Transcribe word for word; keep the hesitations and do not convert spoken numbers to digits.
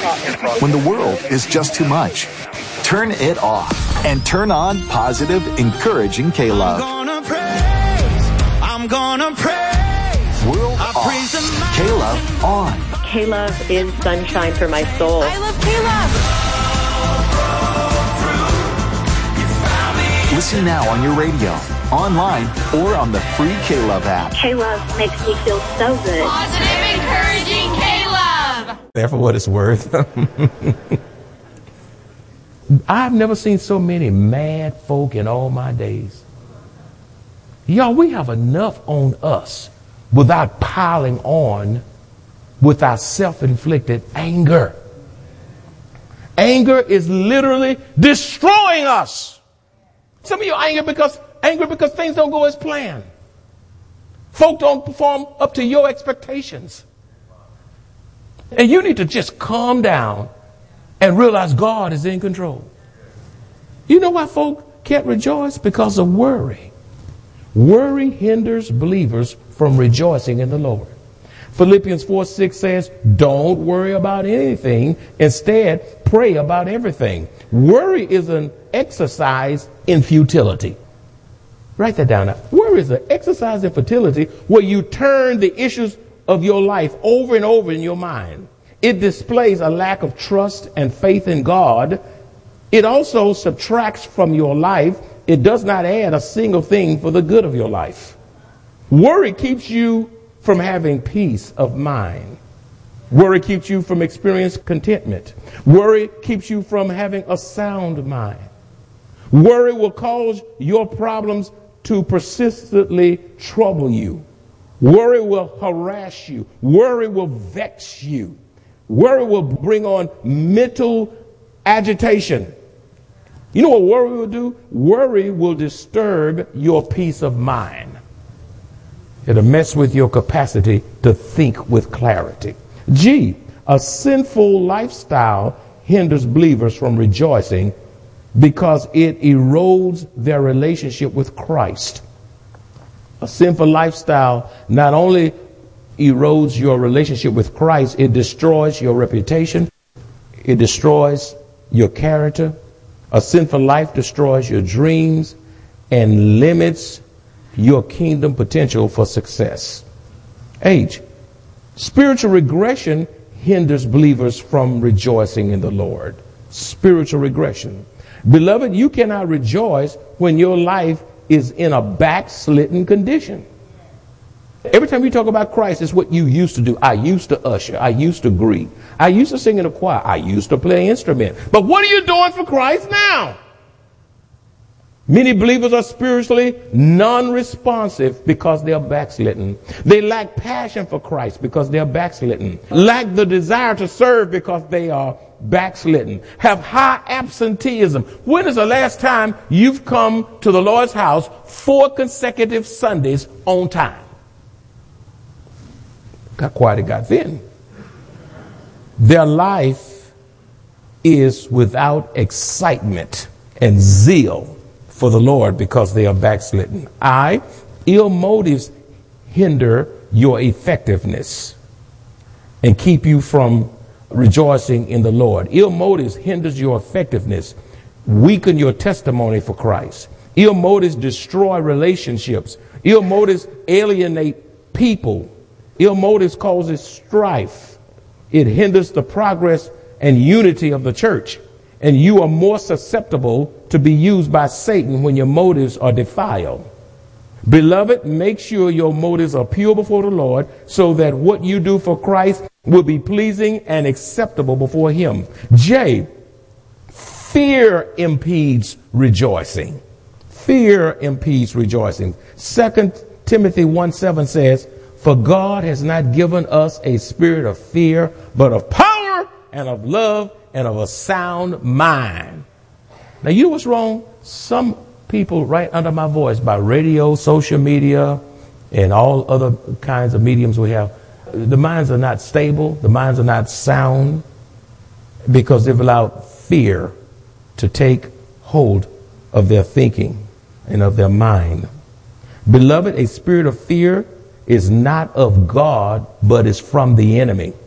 When the world is just too much, turn it off and turn on positive, encouraging K-Love. I'm gonna praise, I'm gonna praise. World I off, praise K-Love on. K-Love is sunshine for my soul. I love K-Love. Listen now on your radio, online, or on the free K-Love app. K-Love makes me feel so good. Positive, encouraging K-Love. There for what it's worth. I've never seen so many mad folk in all my days. Y'all, we have enough on us without piling on with our self-inflicted anger. Anger is literally destroying us. Some of you are angry because, angry because things don't go as planned. Folk don't perform up to your expectations. And you need to just calm down and realize God is in control. You know why folk can't rejoice? Because of worry. Worry hinders believers from rejoicing in the Lord. Philippians four six says, don't worry about anything. Instead, pray about everything. Worry is an exercise in futility. Write that down now. Worry is an exercise in futility where you turn the issues of your life over and over in your mind. It displays a lack of trust and faith in God. It also subtracts from your life. It does not add a single thing for the good of your life. Worry keeps you from having peace of mind. Worry keeps you from experiencing contentment. Worry keeps you from having a sound mind. Worry will cause your problems to persistently trouble you. Worry will harass you. Worry will vex you. Worry will bring on mental agitation. You know what worry will do? Worry will disturb your peace of mind. It'll mess with your capacity to think with clarity. G, a sinful lifestyle hinders believers from rejoicing because it erodes their relationship with Christ. A sinful lifestyle not only erodes your relationship with Christ, it destroys your reputation. It destroys your character. A sinful life destroys your dreams and limits your kingdom potential for success. H, spiritual regression hinders believers from rejoicing in the Lord. Spiritual regression. Beloved, you cannot rejoice when your life is in a backslidden condition. Every time you talk about Christ, it's what you used to do. I used to usher. I used to greet. I used to sing in a choir. I used to play an instrument. But what are you doing for Christ now? Many believers are spiritually non-responsive because they are backslidden. They lack passion for Christ because they are backslidden. Lack the desire to serve because they are backslidden. Have high absenteeism. When is the last time you've come to the Lord's house four consecutive Sundays on time? Got quiet, it got thin. Their life is without excitement and zeal for the Lord because they are backslidden. I, ill motives hinder your effectiveness and keep you from rejoicing in the Lord. Ill motives hinders your effectiveness, weaken your testimony for Christ. Ill motives destroy relationships. Ill motives alienate people. Ill motives causes strife. It hinders the progress and unity of the church. And you are more susceptible to be used by Satan when your motives are defiled. Beloved, make sure your motives are pure before the Lord so that what you do for Christ will be pleasing and acceptable before him. J, fear impedes rejoicing. Fear impedes rejoicing. Second Timothy one seven says, for God has not given us a spirit of fear, but of power and of love and of a sound mind. Now, you know what's wrong? Some people right under my voice by radio, social media, and all other kinds of mediums we have, the minds are not stable. The minds are not sound because they've allowed fear to take hold of their thinking and of their mind. Beloved, a spirit of fear is not of God, but is from the enemy.